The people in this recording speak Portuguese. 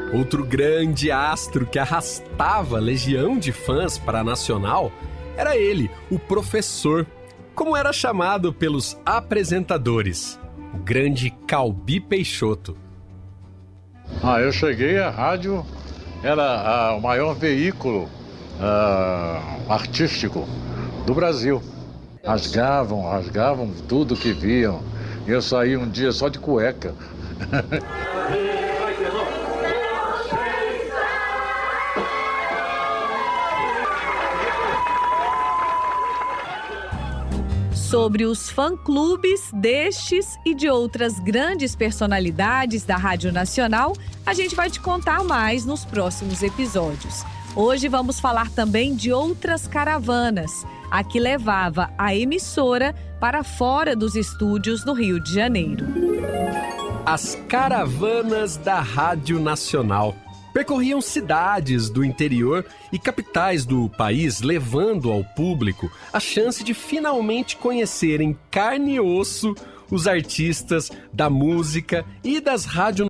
Outro grande astro que arrastava legião de fãs para a Nacional era ele, o professor, como era chamado pelos apresentadores, o grande Calbi Peixoto. Eu cheguei, a rádio era o maior veículo artístico do Brasil. Rasgavam tudo que viam. Eu saí um dia só de cueca. Sobre os fã-clubes destes e de outras grandes personalidades da Rádio Nacional, a gente vai te contar mais nos próximos episódios. Hoje vamos falar também de outras caravanas, a que levava a emissora para fora dos estúdios no Rio de Janeiro. As caravanas da Rádio Nacional percorriam cidades do interior e capitais do país, levando ao público a chance de finalmente conhecer em carne e osso os artistas da música e das